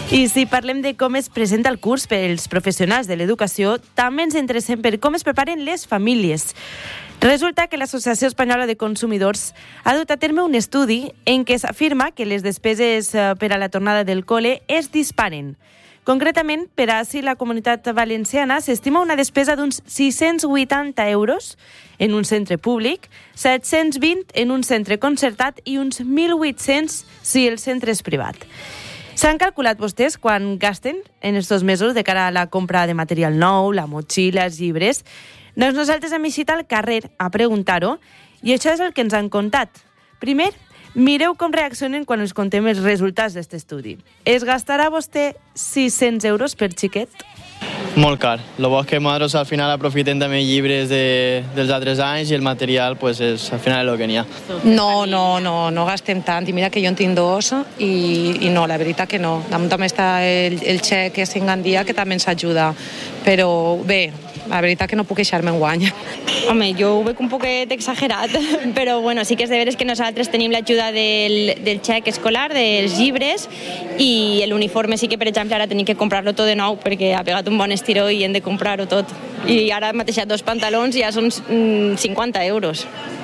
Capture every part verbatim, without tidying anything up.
I si parlem de com es presenta el curs pels professionals de l'educació, també ens interessem per com es preparen les famílies. Resulta que l'Associació Espanyola de Consumidors ha dut a terme un estudi en què s'afirma que les despeses per a la tornada del col·le es disparen. Concretament, per a si la Comunitat Valenciana s'estima una despesa d'uns sis-cents vuitanta euros en un centre públic, set-cents vint en un centre concertat i uns mil vuit-cents si el centre és privat. S'han calculat vostès quan gasten en estos mesos de cara a la compra de material nou, la motxilla, els llibres? Doncs nosaltres hem eixit al carrer a preguntar-ho i això és el que ens han contat. Primer, mireu com reaccionen quan els contem els resultats d'aquest estudi. Es gastarà vostè sis-cents euros per xiquet? Molt car. Lo bo és que nosaltres al final aprofitem també llibres de, dels altres anys i el material pues, és, al final és el que n'hi ha. No, no, no, no gastem tant. I mira que jo en tinc dos i, i no, la veritat que no. També està el, el xec que és cinc-dia que també ens ajuda. Però bé, la veritat que no puc queixar-me en guany. Home, jo ho veig un poquet exagerat, però bueno, sí que és de veres que nosaltres tenim l'ajuda del, del xec escolar, dels llibres, i l'uniforme sí que, per exemple, ara tenim que comprar-lo tot de nou perquè ha pegat un bon estiró i hem de comprar-ho tot. I ara mateix dos pantalons ja són cincuenta euros.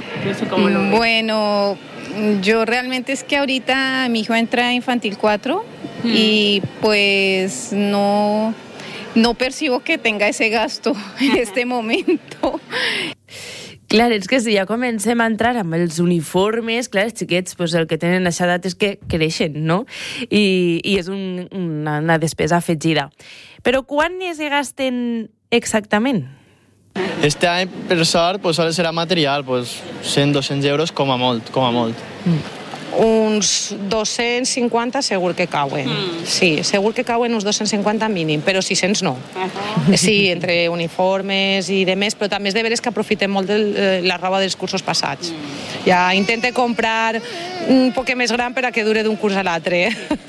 Bueno, yo realmente es que ahorita mi hijo entra a infantil cuatro mm. y pues no... No percibo que tenga ese gasto en este momento. Clar, és que si ja comencem a entrar amb els uniformes, clar, els xiquets, pues, el que tenen a aquesta edat és que creixen, no? I, i és un, una, una despesa afegida. Però quan es gasten exactament? Este any, per sort, pues, sol serà material, pues, cent dos-cents euros com a molt, com a molt. Mm. Uns dos-cents cinquanta segur que cauen. Mm. Sí, segur que cauen uns dos-cents cinquanta mínim, però sis-cents no. Uh-huh. Sí, entre uniformes i demés, però també és de veres que aprofitem molt de la roba dels cursos passats. Mm. Ja intente comprar un poc més gran per a que dure d'un curs a l'altre.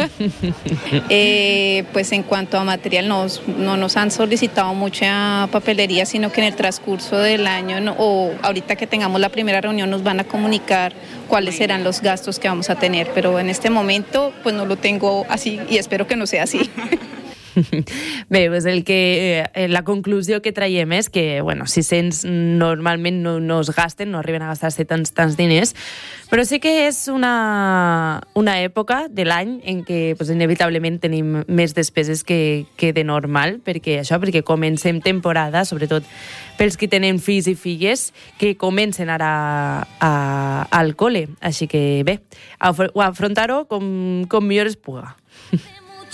eh, pues en cuanto a material, no, no nos han solicitado mucha papelería, sino que en el transcurso del año no, o ahorita que tengamos la primera reunión nos van a comunicar cuáles serán los gastos que vamos a tener, pero en este momento pues no lo tengo así y espero que no sea así. Bé, pues el que, eh, la conclusió que traiem és que, bueno, sis-cents normalment no, no es gasten, no arriben a gastar-se tants, tants diners, però sí que és una, una època de l'any en què pues, inevitablement tenim més despeses que, que de normal, perquè això, perquè comencem temporada, sobretot pels que tenen fills i filles, que comencen ara a, al col·le. Així que bé, afrontar-ho com, com millor es puga.